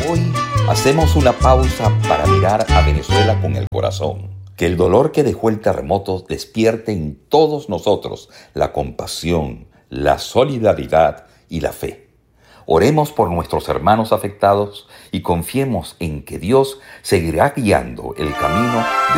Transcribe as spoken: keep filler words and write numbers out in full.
Hoy hacemos una pausa para mirar a Venezuela con el corazón. Que el dolor que dejó el terremoto despierte en todos nosotros la compasión, la solidaridad y la fe. Oremos por nuestros hermanos afectados y confiemos en que Dios seguirá guiando el camino de